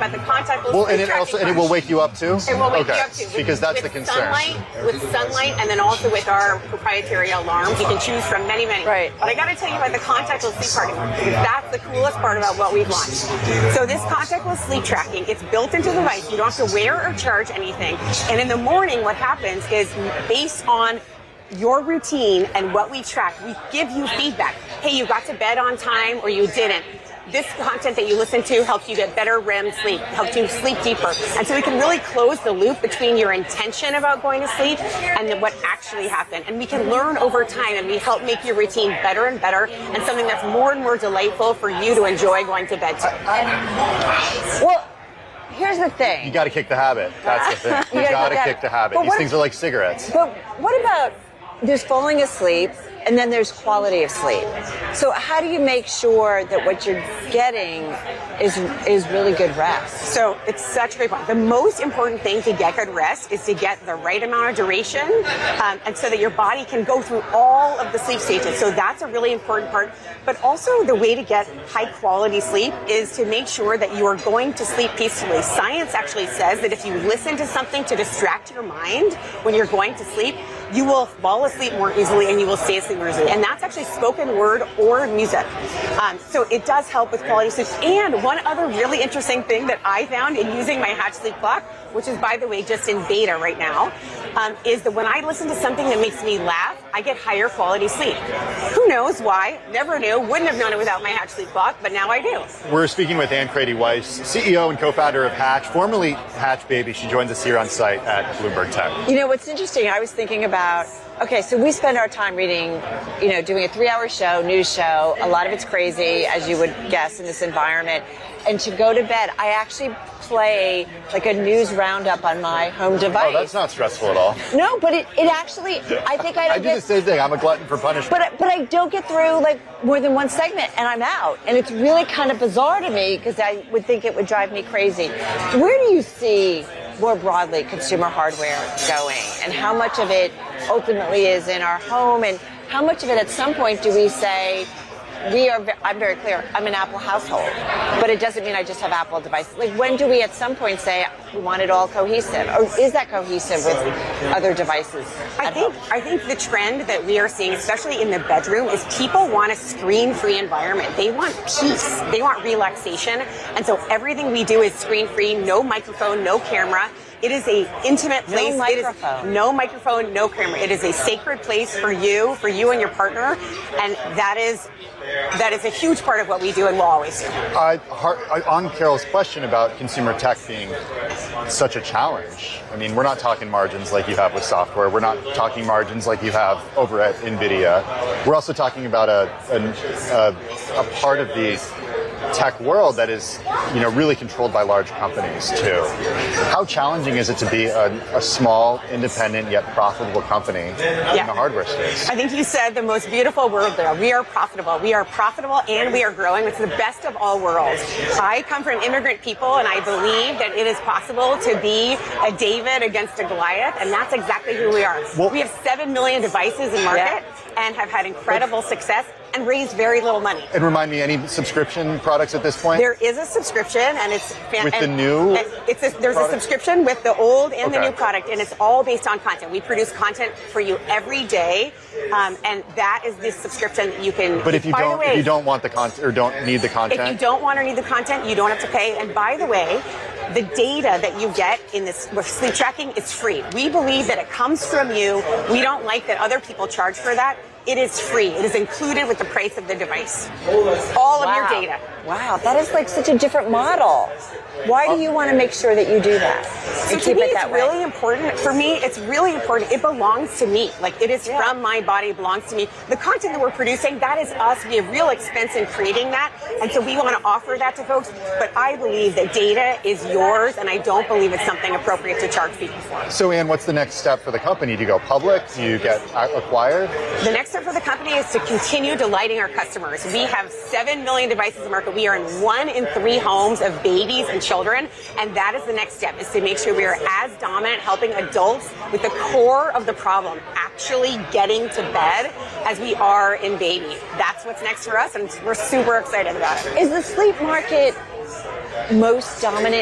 about the contactless Well, sleep and tracking it will wake you up too? It will wake you up too. Because that's the concern. With sunlight, and then also with our proprietary alarms, you can choose from many. Right. But I got to tell you about the contactless sleep tracking, because that's the coolest part about what we've launched. So this contactless sleep tracking, it's built into the device. You don't have to wear or charge anything. And in the morning, what happens is, based on your routine and what we track, we give you feedback. Hey, you got to bed on time or you didn't. This content that you listen to helps you get better REM sleep, helps you sleep deeper. And so we can really close the loop between your intention about going to sleep and then what actually happened. And we can learn over time, and we help make your routine better and better, and something that's more and more delightful for you to enjoy going to bed to. Well, here's the thing. You got to kick the habit. That's the thing. You got to kick the habit. These things are like cigarettes. But what about, there's falling asleep, and then there's quality of sleep. So how do you make sure that what you're getting is really good rest? So it's such a great point. The most important thing to get good rest is to get the right amount of duration, and so that your body can go through all of the sleep stages. So that's a really important part. But also, the way to get high quality sleep is to make sure that you are going to sleep peacefully. Science actually says that if you listen to something to distract your mind when you're going to sleep, you will fall asleep more easily and you will stay asleep more easily. And that's actually spoken word or music. So it does help with quality sleep. And one other really interesting thing that I found in using my Hatch Sleep Clock, which is, by the way, just in beta right now, is that when I listen to something that makes me laugh, I get higher quality sleep. Who knows why? Never knew. Wouldn't have known it without my Hatch Sleep Clock, but now I do. We're speaking with Ann Crady-Weiss, CEO and co-founder of Hatch, formerly Hatch Baby. She joins us here on site at Bloomberg Tech. You know, what's interesting, I was thinking about, okay, so we spend our time reading, doing a 3-hour show, news show. A lot of it's crazy, as you would guess, in this environment. And to go to bed, I actually play like a news roundup on my home device. Oh, that's not stressful at all. No, but it actually, I think I don't do the same thing. I'm a glutton for punishment. But I don't get through like more than one segment and I'm out. And it's really kind of bizarre to me because I would think it would drive me crazy. Where do you see more broadly consumer hardware going, and how much of it ultimately is in our home, and how much of it at some point do we say, I'm very clear, I'm an Apple household, but it doesn't mean I just have Apple devices. Like, when do we at some point say we want it all cohesive? Or is that cohesive with other devices? I think the trend that we are seeing, especially in the bedroom, is people want a screen-free environment. They want peace. They want relaxation. And so everything we do is screen-free, no microphone, no camera. It is an intimate place. No microphone. No microphone, no camera. It is a sacred place for you and your partner, and that is a huge part of what we do and will always do. On Carol's question about consumer tech being such a challenge, I mean, we're not talking margins like you have with software. We're not talking margins like you have over at NVIDIA. We're also talking about a part of the tech world that is, really controlled by large companies too. How challenging is it to be a small, independent, yet profitable company in the hardware space? I think you said the most beautiful word there. We are profitable. We are profitable and we are growing. It's the best of all worlds. I come from immigrant people, and I believe that it is possible to be a David against a Goliath, and that's exactly who we are. Well, we have 7 million devices in market and have had incredible success and raised very little money. And remind me, any subscription products at this point? There is a subscription, and it's with the new. There's a subscription with the old and the new product, and it's all based on content. We produce content for you every day, and that is the subscription that you can. But if you don't want the content or don't need the content, if you don't want or need the content, you don't have to pay. And by the way, the data that you get in this with sleep tracking is free. We believe that it comes from you. We don't like that other people charge for that. It is free. It is included with the price of the device. All of your data. Wow, that is like such a different model. Why do you want to make sure that you do that? So to me, it's really important. For me, it's really important. It belongs to me. Like, it is from my body. It belongs to me. The content that we're producing, that is us. We have real expense in creating that. And so we want to offer that to folks. But I believe that data is yours, and I don't believe it's something appropriate to charge people for. So, Ann, what's the next step for the company? Do you go public? Do you get acquired? The next step for the company is to continue delighting our customers. We have 7 million devices in market. We are in 1 in 3 homes of babies and children, and that is the next step, is to make sure we are as dominant helping adults with the core of the problem, actually getting to bed, as we are in baby. That's what's next for us, and we're super excited about it. Is the sleep market most dominant